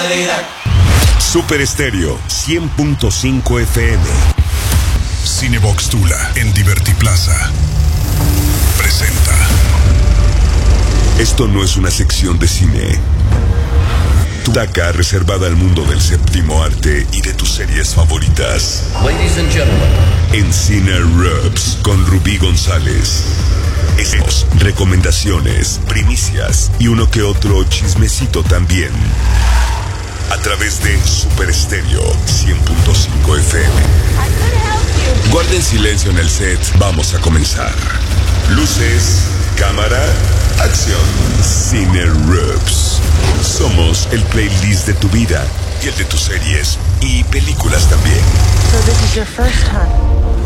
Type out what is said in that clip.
Super Estéreo 100.5 FM. Cinebox Tula en Divertiplaza presenta. Esto no es una sección de cine. Butaca reservada al mundo del séptimo arte y de tus series favoritas. Ladies and gentlemen. En Cine Rubs con Rubí González. Estrenos, recomendaciones, primicias y uno que otro chismecito también. A través de Super Estéreo 100.5 FM. Guarden silencio en el set. Vamos a comenzar. Luces, cámara, acción. Cine Rubs. Somos el playlist de tu vida y el de tus series y películas también. So this is your first time.